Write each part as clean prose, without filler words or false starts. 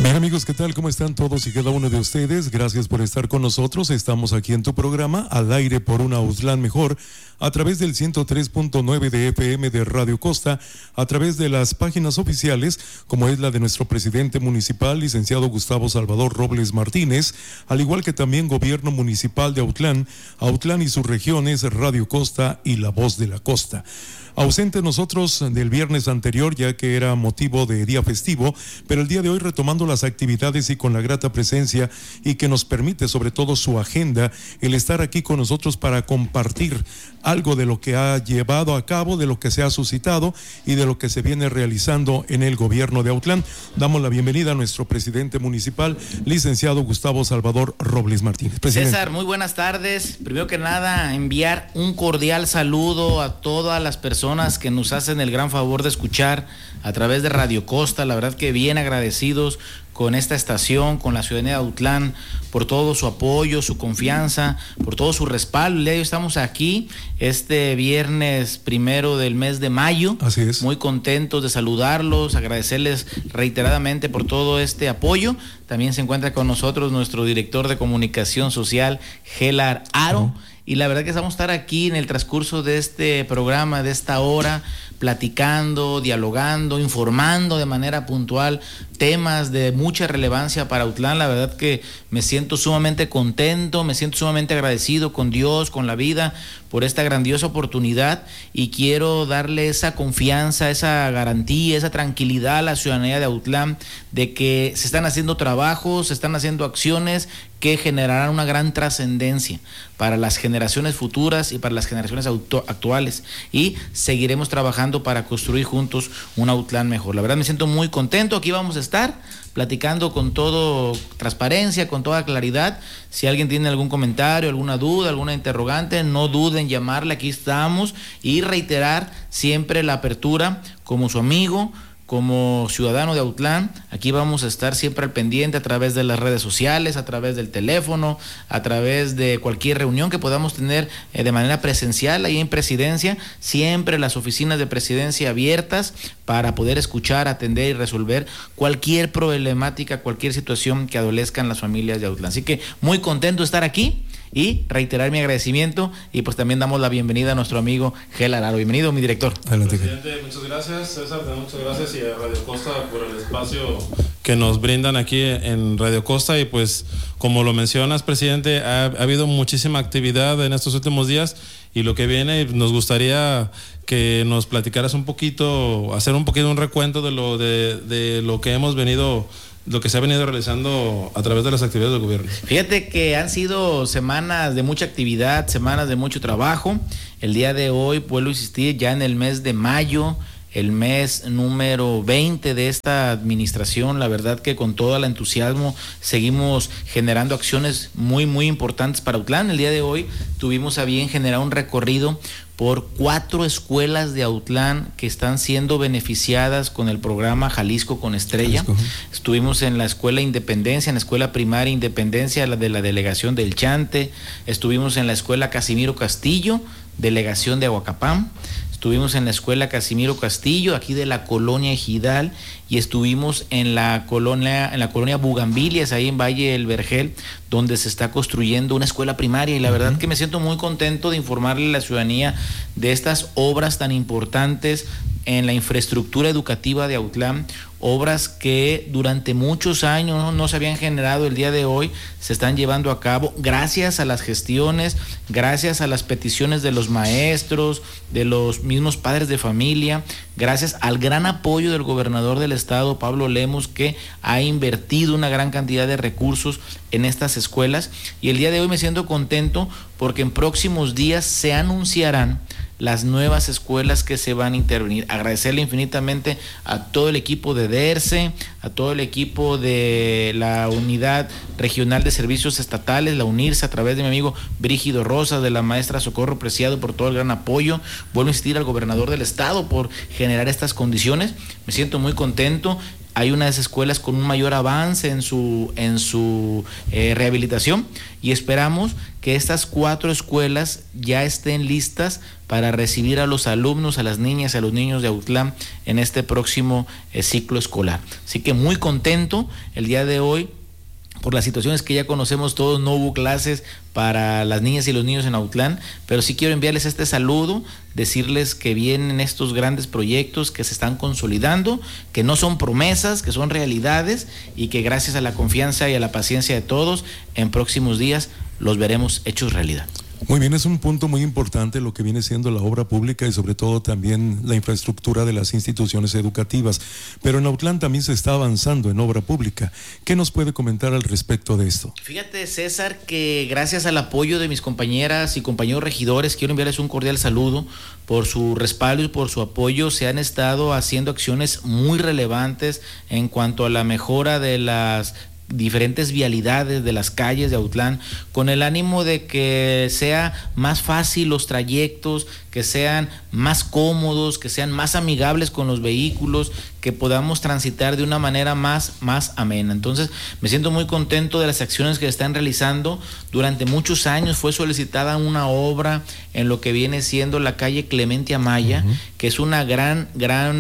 Bien, amigos, ¿qué tal? ¿Cómo están todos y cada uno de ustedes? Gracias por estar con nosotros. Estamos aquí en tu programa, Al Aire por una Autlán Mejor, a través del 103.9 de FM de Radio Costa, a través de las páginas oficiales, como es la de nuestro presidente municipal, licenciado Gustavo Salvador Robles Martínez, al igual que también Gobierno Municipal de Autlán, Autlán y sus regiones, Radio Costa y La Voz de la Costa. Ausentes nosotros del viernes anterior, ya que era motivo de día festivo, pero el día de hoy retomando las actividades y con la grata presencia y que nos permite sobre todo su agenda, el estar aquí con nosotros para compartir algo de lo que ha llevado a cabo, de lo que se ha suscitado y de lo que se viene realizando en el gobierno de Autlán. Damos la bienvenida a nuestro presidente municipal, licenciado Gustavo Salvador Robles Martínez. Presidente. César, muy buenas tardes. Primero que nada, enviar un cordial saludo a todas las personas que nos hacen el gran favor de escuchar a través de Radio Costa. La verdad que bien agradecidos con esta estación, con la ciudadanía de Autlán, por todo su apoyo, su confianza, por todo su respaldo. El día de hoy estamos aquí, este viernes 1 del mes de mayo. Así es. Muy contentos de saludarlos, agradecerles reiteradamente por todo este apoyo. También se encuentra con nosotros nuestro director de comunicación social, Gelar Aro. Y la verdad que vamos a estar aquí en el transcurso de este programa, de esta hora, platicando, dialogando, informando de manera puntual temas de mucha relevancia para Autlán. La verdad que me siento sumamente contento, me siento sumamente agradecido con Dios, con la vida, por esta grandiosa oportunidad, y quiero darle esa confianza, esa garantía, esa tranquilidad a la ciudadanía de Autlán de que se están haciendo trabajos, se están haciendo acciones que generarán una gran trascendencia para las generaciones futuras y para las generaciones actuales, y seguiremos trabajando para construir juntos un Autlán mejor. La verdad me siento muy contento. Aquí vamos a estar platicando con toda transparencia, con toda claridad. Si alguien tiene algún comentario, alguna duda, alguna interrogante, no duden en llamarle, aquí estamos, y reiterar siempre la apertura como su amigo, como ciudadano de Autlán. Aquí vamos a estar siempre al pendiente a través de las redes sociales, a través del teléfono, a través de cualquier reunión que podamos tener de manera presencial ahí en Presidencia. Siempre las oficinas de Presidencia abiertas para poder escuchar, atender y resolver cualquier problemática, cualquier situación que adolezcan las familias de Autlán. Así que muy contento de estar aquí y reiterar mi agradecimiento, y pues también damos la bienvenida a nuestro amigo Gelar Aro. Bienvenido, mi director. Adelante. Presidente, muchas gracias. César, muchas gracias, y a Radio Costa por el espacio que nos brindan aquí en Radio Costa. Y pues, como lo mencionas, presidente, ha habido muchísima actividad en estos últimos días, y lo que viene, nos gustaría que nos platicaras un poquito, hacer un poquito un recuento de lo que hemos venido, lo que se ha venido realizando a través de las actividades del gobierno. Fíjate que han sido semanas de mucha actividad, semanas de mucho trabajo. El día de hoy, vuelvo a insistir, ya en el mes de mayo, el mes número 20 de esta administración, la verdad que con todo el entusiasmo seguimos generando acciones muy, muy importantes para Autlán. El día de hoy tuvimos a bien generar un recorrido por 4 escuelas de Autlán que están siendo beneficiadas con el programa Jalisco con Estrella. Estuvimos en la Escuela Independencia, en la Escuela Primaria Independencia de la Delegación del Chante. Estuvimos en la Escuela Casimiro Castillo, Delegación de Ahuacapán. Estuvimos en la Escuela Casimiro Castillo, aquí de la Colonia Ejidal, y estuvimos en la colonia Bugambilias, ahí en Valle del Vergel, donde se está construyendo una escuela primaria. Y la verdad que me siento muy contento de informarle a la ciudadanía de estas obras tan importantes en la infraestructura educativa de Autlán, obras que durante muchos años no se habían generado. El día de hoy se están llevando a cabo gracias a las gestiones, gracias a las peticiones de los maestros, de los mismos padres de familia, gracias al gran apoyo del gobernador del estado, Pablo Lemus, que ha invertido una gran cantidad de recursos en estas escuelas. Y el día de hoy me siento contento porque en próximos días se anunciarán las nuevas escuelas que se van a intervenir. Agradecerle infinitamente a todo el equipo de DERCE, a todo el equipo de la Unidad Regional de Servicios Estatales, la UNIRSE, a través de mi amigo Brígido Rosas, de la maestra Socorro Preciado, por todo el gran apoyo. Vuelvo a insistir al gobernador del estado por generar estas condiciones. Me siento muy contento. hay unas escuelas con un mayor avance en su rehabilitación, y esperamos que estas 4 escuelas ya estén listas para recibir a los alumnos, a las niñas, a los niños de Autlán en este próximo ciclo escolar. Así que muy contento el día de hoy. Por las situaciones que ya conocemos todos, no hubo clases para las niñas y los niños en Autlán, pero sí quiero enviarles este saludo, decirles que vienen estos grandes proyectos que se están consolidando, que no son promesas, que son realidades, y que gracias a la confianza y a la paciencia de todos, en próximos días los veremos hechos realidad. Muy bien, es un punto muy importante lo que viene siendo la obra pública y sobre todo también la infraestructura de las instituciones educativas. Pero en Autlán también se está avanzando en obra pública. ¿Qué nos puede comentar al respecto de esto? Fíjate, César, que gracias al apoyo de mis compañeras y compañeros regidores, quiero enviarles un cordial saludo por su respaldo y por su apoyo. Se han estado haciendo acciones muy relevantes en cuanto a la mejora de las diferentes vialidades de las calles de Autlán, con el ánimo de que sea más fácil los trayectos, que sean más cómodos, que sean más amigables con los vehículos, que podamos transitar de una manera más amena. Entonces me siento muy contento de las acciones que se están realizando. Durante muchos años fue solicitada una obra en lo que viene siendo la calle Clemente Amaya, que es una gran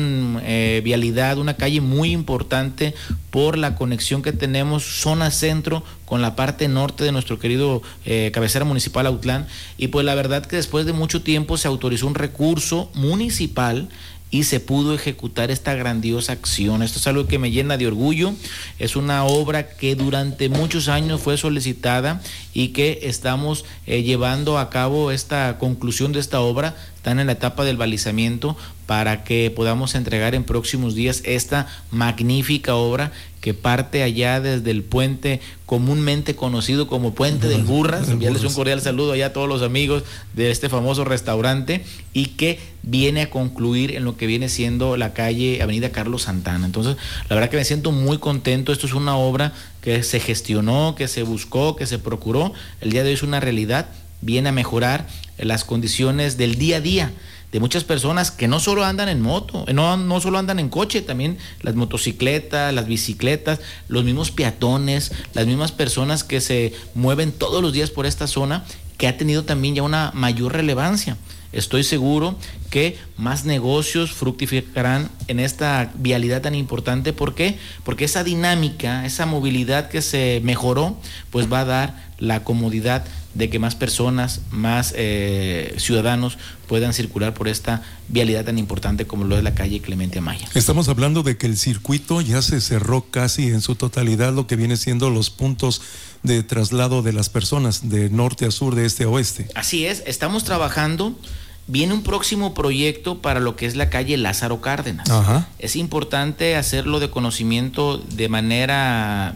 vialidad, una calle muy importante por la conexión que tenemos zona centro con la parte norte de nuestro querido cabecera municipal Autlán. Y pues la verdad que después de mucho tiempo se autorizó un recurso municipal y se pudo ejecutar esta grandiosa acción. Esto es algo que me llena de orgullo. Es una obra que durante muchos años fue solicitada y que estamos llevando a cabo esta conclusión de esta obra. Están en la etapa del balizamiento para que podamos entregar en próximos días esta magnífica obra que parte allá desde el puente comúnmente conocido como Puente del Burras. Enviarles un cordial saludo allá a todos los amigos de este famoso restaurante, y que viene a concluir en lo que viene siendo la calle Avenida Carlos Santana. Entonces, la verdad que me siento muy contento. Esto es una obra que se gestionó, que se buscó, que se procuró. El día de hoy es una realidad. Viene a mejorar las condiciones del día a día de muchas personas que no solo andan en moto, no solo andan en coche, también las motocicletas, las bicicletas, los mismos peatones, las mismas personas que se mueven todos los días por esta zona, que ha tenido también ya una mayor relevancia. Estoy seguro que más negocios fructificarán en esta vialidad tan importante. ¿Por qué? Porque esa dinámica, esa movilidad que se mejoró, pues va a dar la comodidad de que más personas, más ciudadanos puedan circular por esta vialidad tan importante como lo es la calle Clemente Amaya. Estamos hablando de que el circuito ya se cerró casi en su totalidad, lo que viene siendo los puntos de traslado de las personas de norte a sur, de este a oeste. Así es, estamos trabajando. Viene un próximo proyecto para lo que es la calle Lázaro Cárdenas. Ajá. Es importante hacerlo de conocimiento de manera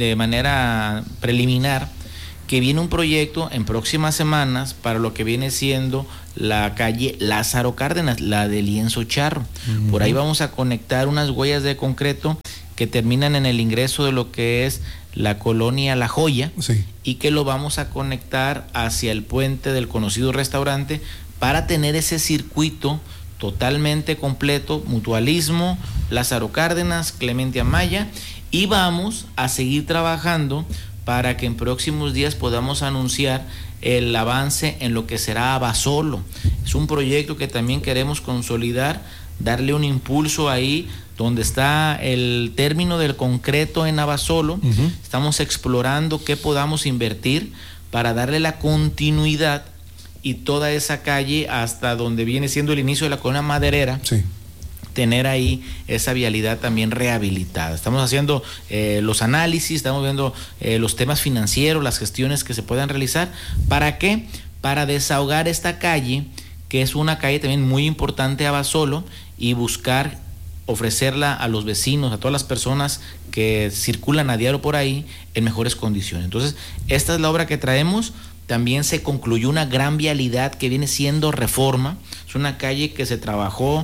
preliminar, que viene un proyecto en próximas semanas para lo que viene siendo la calle Lázaro Cárdenas, la de Lienzo Charro. Por ahí vamos a conectar unas huellas de concreto que terminan en el ingreso de lo que es la colonia La Joya, sí, y que lo vamos a conectar hacia el puente del conocido restaurante para tener ese circuito totalmente completo, Mutualismo, Lázaro Cárdenas, Clemente Amaya, y vamos a seguir trabajando para que en próximos días podamos anunciar el avance en lo que será Abasolo. Es un proyecto que también queremos consolidar, darle un impulso ahí donde está el término del concreto en Abasolo. Estamos explorando qué podamos invertir para darle la continuidad y toda esa calle hasta donde viene siendo el inicio de la colonia Maderera. Sí. Tener ahí esa vialidad también rehabilitada. Estamos haciendo los análisis, estamos viendo los temas financieros, las gestiones que se puedan realizar. ¿Para qué? Para desahogar esta calle, que es una calle también muy importante a Abasolo, y buscar ofrecerla a los vecinos, a todas las personas que circulan a diario por ahí en mejores condiciones. Entonces, esta es la obra que traemos. También se concluyó una gran vialidad que viene siendo Reforma. Es una calle que se trabajó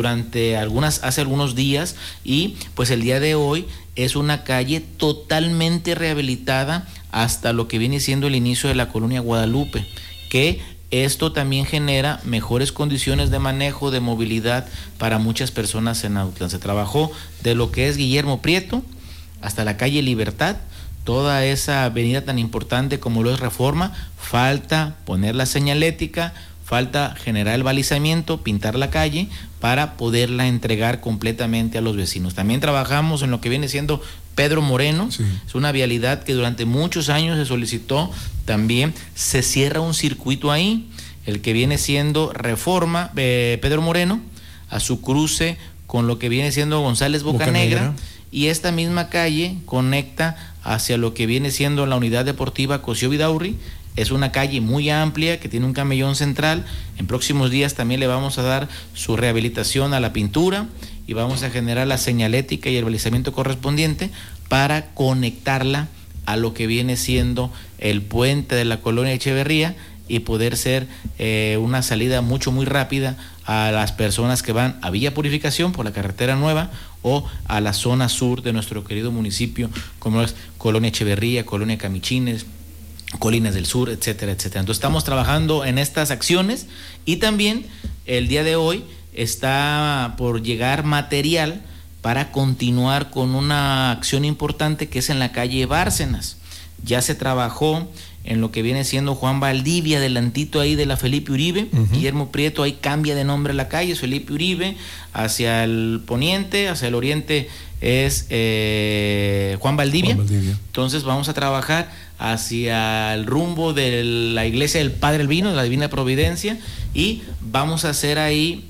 hace algunos días, y pues el día de hoy es una calle totalmente rehabilitada hasta lo que viene siendo el inicio de la colonia Guadalupe, que Esto también genera mejores condiciones de manejo, de movilidad para muchas personas en Autlán. Se trabajó de lo que es Guillermo Prieto hasta la calle Libertad, toda esa avenida tan importante como lo es Reforma. Falta poner la señalética, falta generar el balizamiento, pintar la calle para poderla entregar completamente a los vecinos. También trabajamos en lo que viene siendo Pedro Moreno. Sí. Es una vialidad que durante muchos años se solicitó. También se cierra un circuito ahí, el que viene siendo Reforma, Pedro Moreno, a su cruce con lo que viene siendo González Bocanegra, y esta misma calle conecta hacia lo que viene siendo la unidad deportiva Cosío Vidaurri. Es una calle muy amplia que tiene un camellón central. En próximos días también le vamos a dar su rehabilitación a la pintura y vamos a generar la señalética y el balizamiento correspondiente para conectarla a lo que viene siendo el puente de la colonia Echeverría y poder ser una salida muy rápida a las personas que van a Villa Purificación por la carretera nueva o a la zona sur de nuestro querido municipio, como es Colonia Echeverría, Colonia Camichines, Colinas del Sur, etcétera, etcétera. Entonces estamos trabajando en estas acciones y también el día de hoy está por llegar material para continuar con una acción importante que es en la calle Bárcenas. Ya se trabajó en lo que viene siendo Juan Valdivia, adelantito ahí de la Felipe Uribe. Guillermo Prieto, ahí cambia de nombre la calle, es Felipe Uribe, hacia el poniente, hacia el oriente es Juan Valdivia. Entonces vamos a trabajar hacia el rumbo de la iglesia del Padre Albino, de la Divina Providencia, y vamos a hacer ahí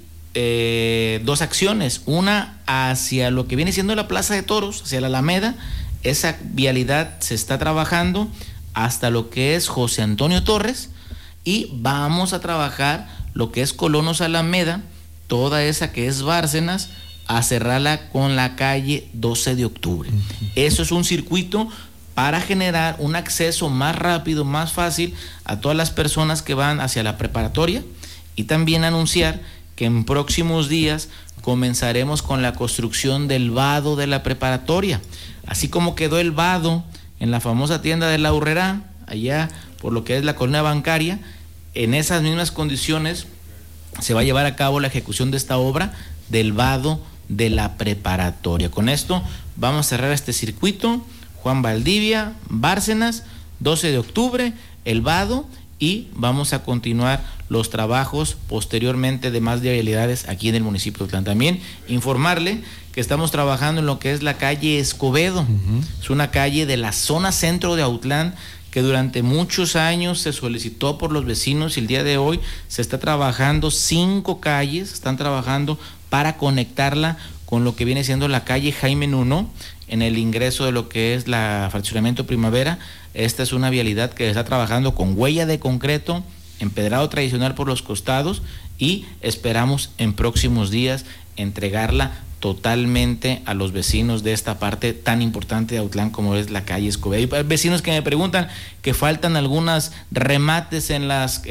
dos acciones. Una hacia lo que viene siendo la Plaza de Toros, hacia la Alameda. Esa vialidad se está trabajando hasta lo que es José Antonio Torres, y vamos a trabajar lo que es Colonos Alameda, toda esa que es Bárcenas, a cerrarla con la calle 12 de octubre. Eso es un circuito para generar un acceso más rápido, más fácil a todas las personas que van hacia la preparatoria, y también anunciar que en próximos días comenzaremos con la construcción del vado de la preparatoria. Así como quedó el vado en la famosa tienda de la Urrera, allá por lo que es la colonia bancaria, en esas mismas condiciones se va a llevar a cabo la ejecución de esta obra del vado de la preparatoria. Con esto vamos a cerrar este circuito: Juan Valdivia, Bárcenas, 12 de octubre, el vado, y vamos a continuar los trabajos posteriormente de más vialidades aquí en el municipio de Autlán. También informarle que estamos trabajando en lo que es la calle Escobedo. Es una calle de la zona centro de Autlán que durante muchos años se solicitó por los vecinos, y el día de hoy se está trabajando 5 calles, están trabajando para conectarla con lo que viene siendo la calle Jaime Nuno, en el ingreso de lo que es la fraccionamiento Primavera. Esta es una vialidad que está trabajando con huella de concreto, empedrado tradicional por los costados, y esperamos en próximos días entregarla totalmente a los vecinos de esta parte tan importante de Autlán como es la calle Escobedo. Hay vecinos que me preguntan que faltan algunos remates en las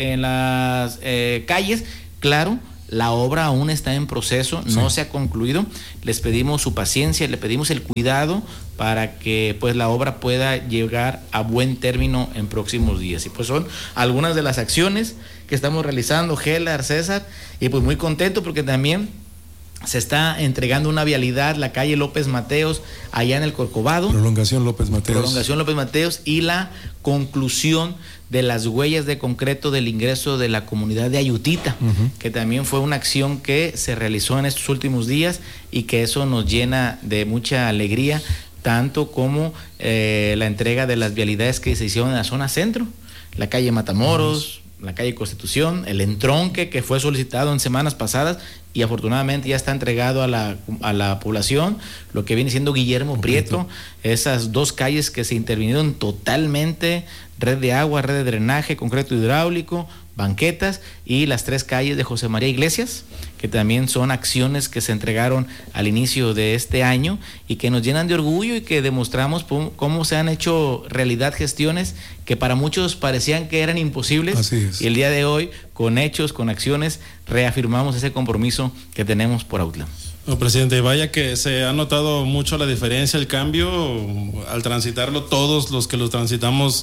calles. Claro, la obra aún está en proceso, no se ha concluido. Les pedimos su paciencia, le pedimos el cuidado para que pues la obra pueda llegar a buen término en próximos días. Y pues son algunas de las acciones que estamos realizando, Gelar, César, y pues muy contento porque también se está entregando una vialidad, la calle López Mateos, allá en el Corcovado. Prolongación López Mateos, y la conclusión de las huellas de concreto del ingreso de la comunidad de Ayutita, que también fue una acción que se realizó en estos últimos días y que eso nos llena de mucha alegría, tanto como la entrega de las vialidades que se hicieron en la zona centro, la calle Matamoros, la calle Constitución, el entronque que fue solicitado en semanas pasadas y afortunadamente ya está entregado a la población, lo que viene siendo Guillermo Prieto, esas 2 calles que se intervinieron totalmente, red de agua, red de drenaje, concreto hidráulico, banquetas, y las 3 calles de José María Iglesias, que también son acciones que se entregaron al inicio de este año y que nos llenan de orgullo y que demostramos cómo se han hecho realidad gestiones que para muchos parecían que eran imposibles. Así es. Y el día de hoy, con hechos, con acciones, reafirmamos ese compromiso que tenemos por Autlán. No, presidente, vaya que se ha notado mucho la diferencia, el cambio, al transitarlo todos los que lo transitamos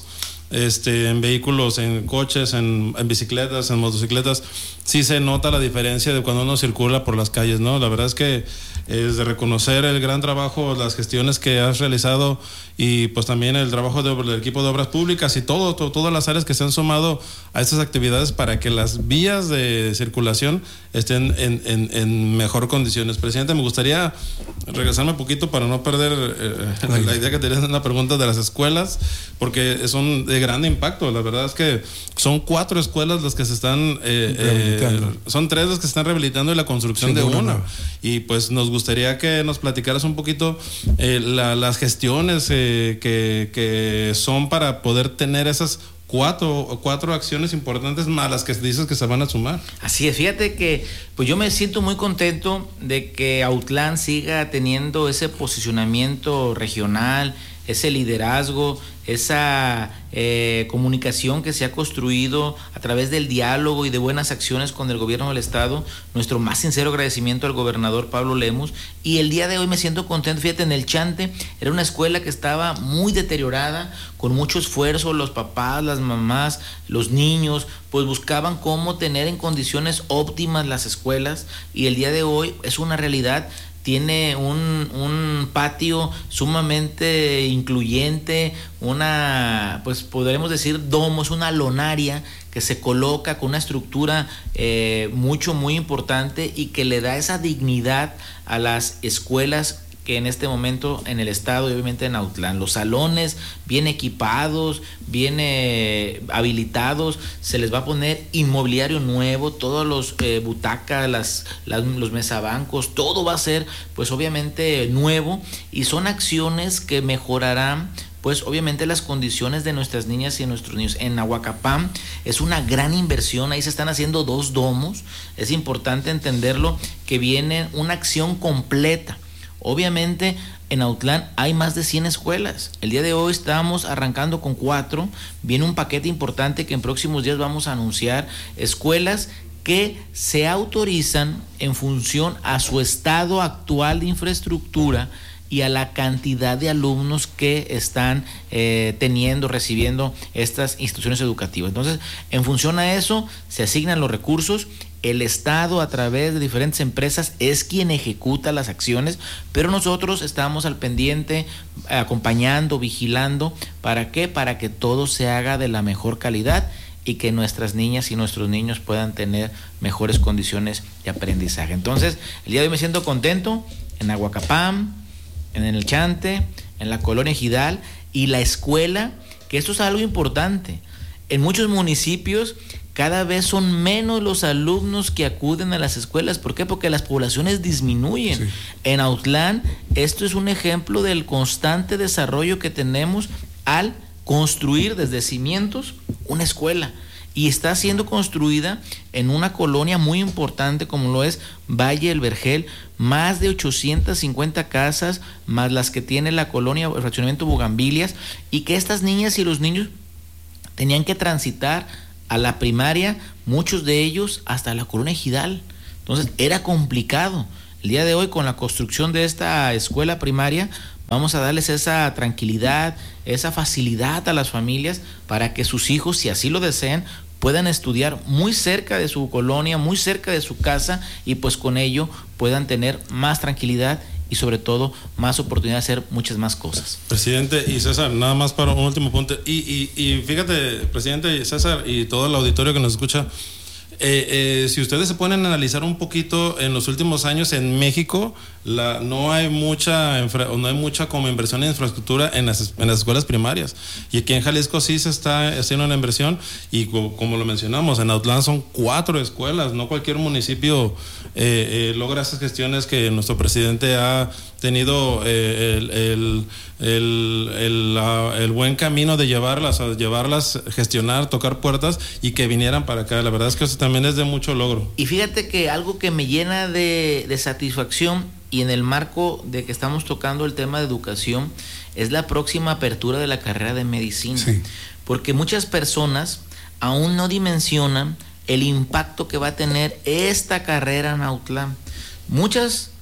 en vehículos, en coches, en bicicletas, en motocicletas, sí se nota la diferencia de cuando uno circula por las calles, ¿no? La verdad es que es de reconocer el gran trabajo, las gestiones que has realizado y pues también el trabajo del equipo de obras públicas y todas las áreas que se han sumado a estas actividades para que las vías de circulación estén en mejor condiciones. Presidente, me gustaría regresarme un poquito para no perder la idea que tenías en la pregunta de las escuelas, porque son de gran impacto. La verdad es que son 4 escuelas las que se están son 3 las que se están rehabilitando y la construcción de una. Y pues nos gustaría que nos platicaras un poquito las gestiones que son para poder tener esas cuatro acciones importantes más las que dices que se van a sumar. Así es, fíjate que pues yo me siento muy contento de que Autlán siga teniendo ese posicionamiento regional, ese liderazgo, esa comunicación que se ha construido a través del diálogo y de buenas acciones con el gobierno del estado. Nuestro más sincero agradecimiento al gobernador Pablo Lemus. Y el día de hoy me siento contento. Fíjate, en el Chante era una escuela que estaba muy deteriorada, con mucho esfuerzo. Los papás, las mamás, los niños pues buscaban cómo tener en condiciones óptimas las escuelas, y el día de hoy es una realidad. Tiene un patio sumamente incluyente, pues podremos decir domos, una lonaria que se coloca con una estructura muy importante y que le da esa dignidad a las escuelas que en este momento en el estado y obviamente en Autlán. Los salones bien equipados, bien habilitados, se les va a poner inmobiliario nuevo, todos los butacas, los mesabancos, todo va a ser pues obviamente nuevo, y son acciones que mejorarán pues obviamente las condiciones de nuestras niñas y nuestros niños. En Nahuacapán es una gran inversión, ahí se están haciendo 2 domos, es importante entenderlo, que viene una acción completa. Obviamente en Autlán hay más de 100 escuelas. El día de hoy estamos arrancando con 4. Viene un paquete importante que en próximos días vamos a anunciar. Escuelas que se autorizan en función a su estado actual de infraestructura y a la cantidad de alumnos que están recibiendo estas instituciones educativas. Entonces, en función a eso, se asignan los recursos. El Estado, a través de diferentes empresas, es quien ejecuta las acciones, pero nosotros estamos al pendiente, acompañando, vigilando. ¿Para qué? Para que todo se haga de la mejor calidad y que nuestras niñas y nuestros niños puedan tener mejores condiciones de aprendizaje. Entonces, el día de hoy me siento contento en Nahuacapán, en el Chante, en la colonia Ejidal, y la escuela, que esto es algo importante. En muchos municipios cada vez son menos los alumnos que acuden a las escuelas. ¿Por qué? Porque las poblaciones disminuyen. Sí. En Autlán, esto es un ejemplo del constante desarrollo que tenemos al construir desde cimientos una escuela. Y está siendo construida en una colonia muy importante como lo es Valle del Vergel, más de 850 casas, más las que tiene la colonia, el fraccionamiento Bugambilias, y que estas niñas y los niños tenían que transitar a la primaria, muchos de ellos hasta la colonia Ejidal. Entonces era complicado. El día de hoy, con la construcción de esta escuela primaria, vamos a darles esa tranquilidad, esa facilidad a las familias para que sus hijos, si así lo desean, puedan estudiar muy cerca de su colonia, muy cerca de su casa, y pues con ello puedan tener más tranquilidad y sobre todo más oportunidad de hacer muchas más cosas. Presidente y César, nada más para un último punto. Y fíjate, presidente y César y todo el auditorio que nos escucha, si ustedes se ponen a analizar un poquito, en los últimos años en México no hay mucha como inversión en infraestructura en las escuelas primarias, y aquí en Jalisco sí se está haciendo una inversión, y como lo mencionamos, en Autlán son 4 escuelas. No cualquier municipio logra esas gestiones que nuestro presidente ha tenido el buen camino de llevarlas, gestionar, tocar puertas y que vinieran para acá. La verdad es que eso también es de mucho logro. Y fíjate que algo que me llena de satisfacción, y en el marco de que estamos tocando el tema de educación, es la próxima apertura de la carrera de medicina. Sí. Porque muchas personas aún no dimensionan el impacto que va a tener esta carrera en Autlán. Muchas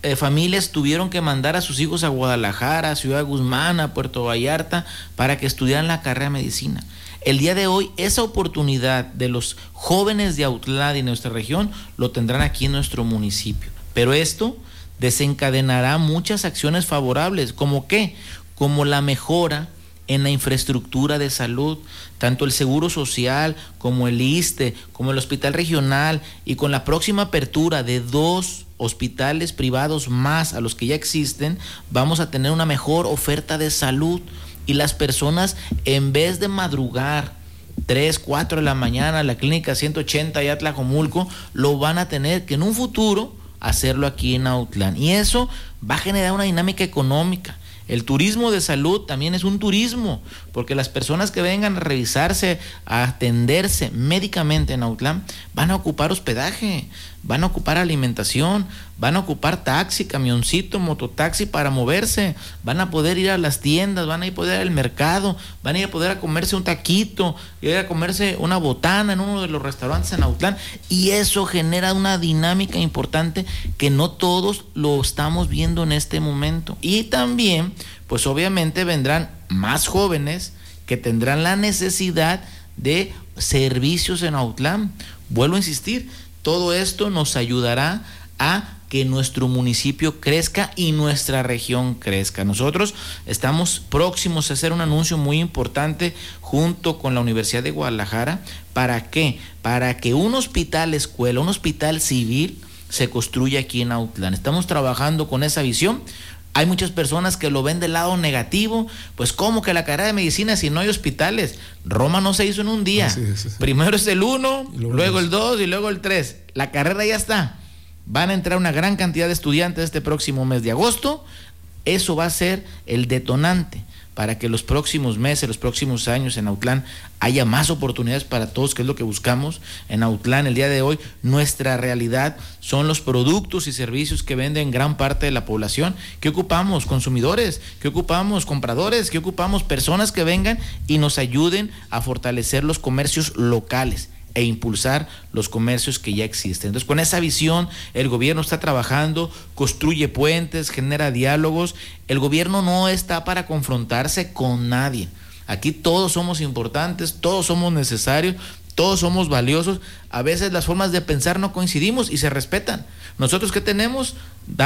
familias tuvieron que mandar a sus hijos a Guadalajara, a Ciudad Guzmán, a Puerto Vallarta, para que estudiaran la carrera de medicina. El día de hoy, esa oportunidad de los jóvenes de Autlán y nuestra región lo tendrán aquí en nuestro municipio. Pero esto desencadenará muchas acciones favorables, ¿como qué? Como la mejora en la infraestructura de salud, tanto el Seguro Social como el ISSSTE, como el Hospital Regional, y con la próxima apertura de 2 hospitales privados más a los que ya existen, vamos a tener una mejor oferta de salud, y las personas, en vez de madrugar 3, 4 de la mañana a la clínica 180 allá en Tlajomulco, lo van a tener que en un futuro hacerlo aquí en Autlán, y eso va a generar una dinámica económica. El turismo de salud también es un turismo, porque las personas que vengan a revisarse, a atenderse médicamente en Autlán, van a ocupar hospedaje, van a ocupar alimentación, van a ocupar taxi, camioncito, mototaxi para moverse, van a poder ir a las tiendas, van a poder ir al mercado, van a ir a poder a comerse un taquito, ir a comerse una botana en uno de los restaurantes en Autlán, y eso genera una dinámica importante que no todos lo estamos viendo en este momento. Y también, pues obviamente vendrán más jóvenes que tendrán la necesidad de servicios en Autlán. Vuelvo a insistir, todo esto nos ayudará a que nuestro municipio crezca y nuestra región crezca. Nosotros estamos próximos a hacer un anuncio muy importante junto con la Universidad de Guadalajara. ¿Para qué? Para que un hospital escuela, un hospital civil se construya aquí en Autlán. Estamos trabajando con esa visión. Hay muchas personas que lo ven del lado negativo, pues ¿cómo que la carrera de medicina si no hay hospitales? Roma no se hizo en un día. Sí. Primero es el 1, luego el 2 y luego el 3. La carrera ya está. Van a entrar una gran cantidad de estudiantes este próximo mes de agosto. Eso va a ser el detonante para que los próximos meses, los próximos años en Autlán haya más oportunidades para todos, que es lo que buscamos. En Autlán el día de hoy nuestra realidad son los productos y servicios que venden gran parte de la población. ¿Qué ocupamos? Consumidores. ¿Qué ocupamos? Compradores. ¿Qué ocupamos? Personas que vengan y nos ayuden a fortalecer los comercios locales e impulsar los comercios que ya existen. Entonces, con esa visión, el gobierno está trabajando, construye puentes, genera diálogos. El gobierno no está para confrontarse con nadie. Aquí todos somos importantes, todos somos necesarios, todos somos valiosos. A veces las formas de pensar no coincidimos y se respetan. Nosotros, ¿qué tenemos?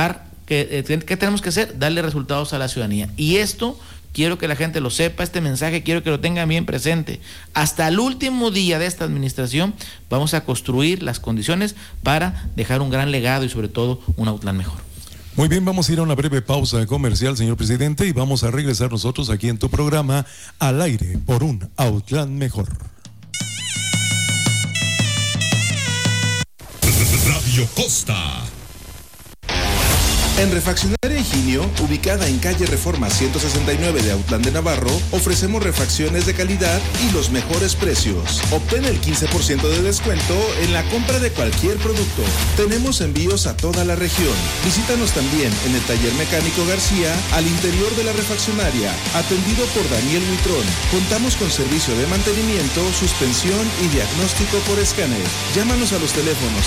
¿Qué tenemos que hacer? Darle resultados a la ciudadanía. Y esto quiero que la gente lo sepa, este mensaje quiero que lo tengan bien presente. Hasta el último día de esta administración vamos a construir las condiciones para dejar un gran legado y sobre todo un Autlán mejor. Muy bien, vamos a ir a una breve pausa comercial, señor presidente, y vamos a regresar nosotros aquí en tu programa Al Aire por un Autlán Mejor. Radio Costa. En Refaccionaria Higinio, ubicada en calle Reforma 169 de Autlán de Navarro, ofrecemos refacciones de calidad y los mejores precios. Obtén el 15% de descuento en la compra de cualquier producto. Tenemos envíos a toda la región. Visítanos también en el Taller Mecánico García, al interior de la refaccionaria, atendido por Daniel Huitrón. Contamos con servicio de mantenimiento, suspensión y diagnóstico por escáner. Llámanos a los teléfonos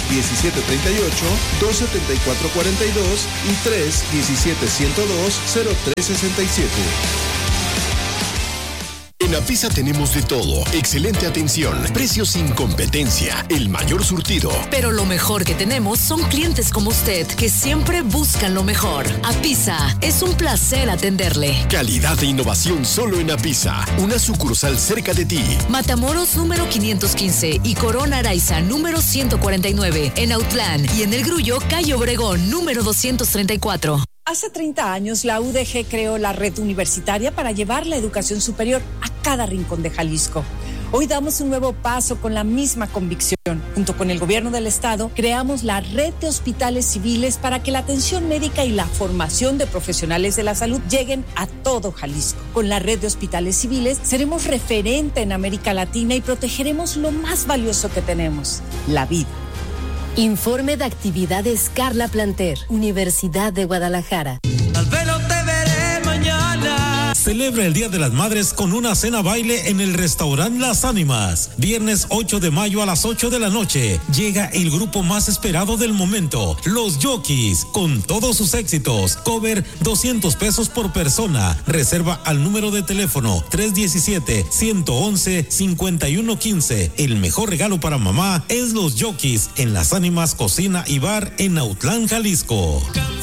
3-1738-274-42 y 3-17-102-0367. En Apisa tenemos de todo, excelente atención, precios sin competencia, el mayor surtido. Pero lo mejor que tenemos son clientes como usted, que siempre buscan lo mejor. Apisa, es un placer atenderle. Calidad e innovación solo en Apisa, una sucursal cerca de ti. Matamoros número 515 y Corona Araiza número 149, en Autlán, y en El Grullo, calle Obregón número 234. Hace 30 años, la UDG creó la red universitaria para llevar la educación superior a cada rincón de Jalisco. Hoy damos un nuevo paso con la misma convicción. Junto con el gobierno del estado, creamos la red de hospitales civiles para que la atención médica y la formación de profesionales de la salud lleguen a todo Jalisco. Con la red de hospitales civiles, seremos referente en América Latina y protegeremos lo más valioso que tenemos, la vida. Informe de actividades Carla Planter, Universidad de Guadalajara. Tal vez no te veré mañana. Celebra el Día de las Madres con una cena baile en el restaurante Las Ánimas. Viernes 8 de mayo a las 8 de la noche. Llega el grupo más esperado del momento, Los Yokis, con todos sus éxitos. Cover 200 pesos por persona. Reserva al número de teléfono 317-111-5115. El mejor regalo para mamá es Los Yokis en Las Ánimas Cocina y Bar en Autlán, Jalisco.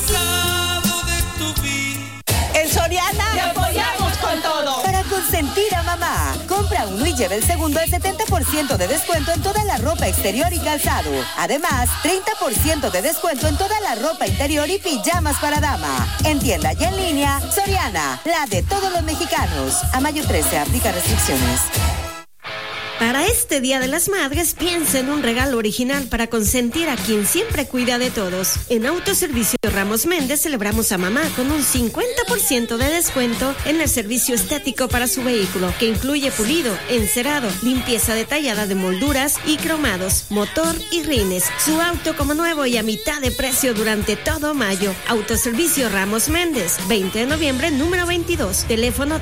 En Soriana te apoyamos con todo. Para consentir a mamá, compra uno y lleve el segundo al 70% de descuento en toda la ropa exterior y calzado. Además, 30% de descuento en toda la ropa interior y pijamas para dama. En tienda y en línea, Soriana, la de todos los mexicanos. A mayo 13 aplica restricciones. Para este Día de las Madres, piensa en un regalo original para consentir a quien siempre cuida de todos. En Autoservicio Ramos Méndez celebramos a mamá con un 50% de descuento en el servicio estético para su vehículo, que incluye pulido, encerado, limpieza detallada de molduras y cromados, motor y rines. Su auto como nuevo y a mitad de precio durante todo mayo. Autoservicio Ramos Méndez, 20 de noviembre, número 22. Teléfono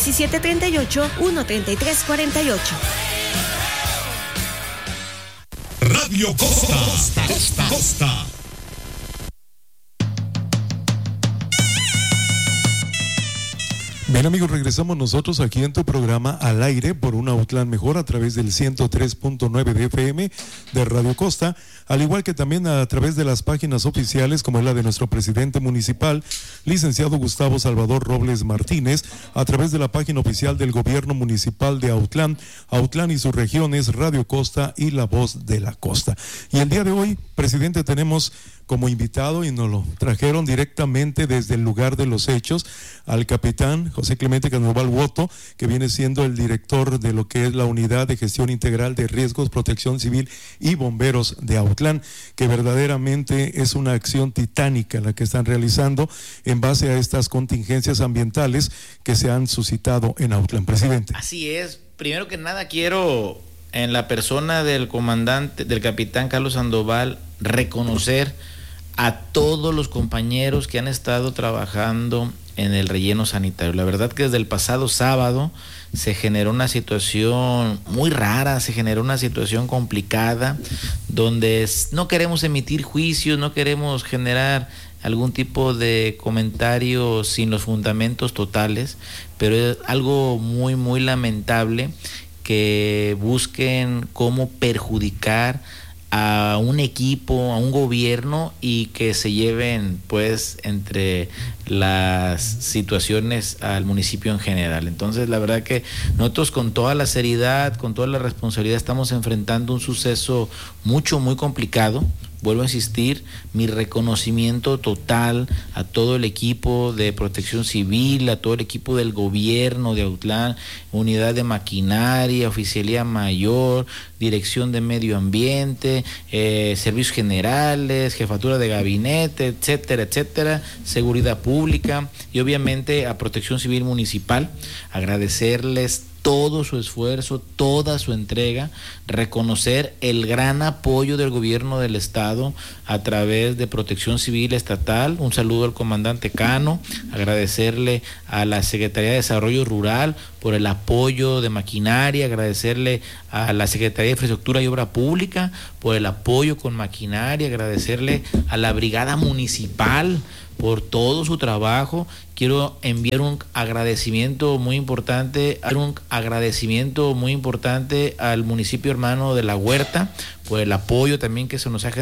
317-38-133-48. Radio Costa. Bien, amigos, regresamos nosotros aquí en tu programa Al Aire por un Autlán Mejor a través del 103.9 de FM de Radio Costa, al igual que también a través de las páginas oficiales como es la de nuestro presidente municipal, licenciado Gustavo Salvador Robles Martínez, a través de la página oficial del gobierno municipal de Autlán y sus regiones, Radio Costa y La Voz de la Costa. Y el día de hoy, presidente, tenemos como invitado, y nos lo trajeron directamente desde el lugar de los hechos, al capitán José Clemente Canoval Woto, que viene siendo el director de lo que es la Unidad de Gestión Integral de Riesgos, Protección Civil y Bomberos de Autlán, que verdaderamente es una acción titánica la que están realizando en base a estas contingencias ambientales que se han suscitado en Autlán. Presidente. Así es. Primero que nada quiero, en la persona del comandante, del capitán Carlos Sandoval, reconocer a todos los compañeros que han estado trabajando en el relleno sanitario. La verdad que desde el pasado sábado se generó una situación muy rara, se generó una situación complicada, donde no queremos emitir juicios, no queremos generar algún tipo de comentario sin los fundamentos totales, pero es algo muy, muy lamentable que busquen cómo perjudicar a un equipo, a un gobierno, y que se lleven pues entre las situaciones al municipio en general. Entonces la verdad que nosotros con toda la seriedad, con toda la responsabilidad estamos enfrentando un suceso muy complicado. Vuelvo a insistir, mi reconocimiento total a todo el equipo de Protección Civil, a todo el equipo del gobierno de Autlán, unidad de maquinaria, oficialía mayor, dirección de medio ambiente, servicios generales, jefatura de gabinete, etcétera, seguridad pública y obviamente a Protección Civil Municipal. Agradecerles todo su esfuerzo, toda su entrega, reconocer el gran apoyo del gobierno del estado a través de Protección Civil Estatal. Un saludo al comandante Cano, agradecerle a la Secretaría de Desarrollo Rural por el apoyo de maquinaria, agradecerle a la Secretaría de Infraestructura y Obra Pública por el apoyo con maquinaria, agradecerle a la Brigada Municipal por todo su trabajo. Quiero enviar un agradecimiento muy importante al municipio hermano de La Huerta por el apoyo también que se nos ha generado